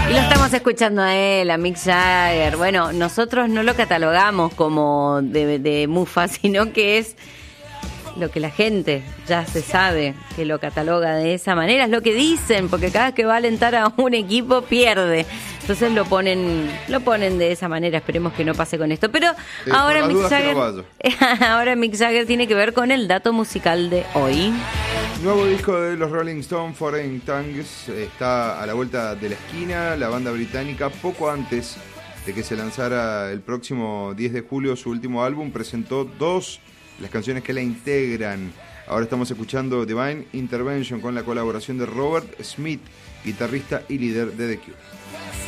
Y lo estamos escuchando a él, a Mick Jagger. Bueno, nosotros no lo catalogamos como de mufa, sino que es lo que la gente ya se sabe que lo cataloga de esa manera. Es lo que dicen, porque cada vez que va a alentar a un equipo pierde. Entonces lo ponen de esa manera. Esperemos que no pase con esto. Pero ahora Mick Jagger tiene que ver con el dato musical de hoy. Nuevo disco de los Rolling Stones, Foreign Tongues, está a la vuelta de la esquina. La banda británica, poco antes de que se lanzara el próximo 10 de julio su último álbum, presentó las canciones que la integran. Ahora estamos escuchando Divine Intervention con la colaboración de Robert Smith, guitarrista y líder de The Cure.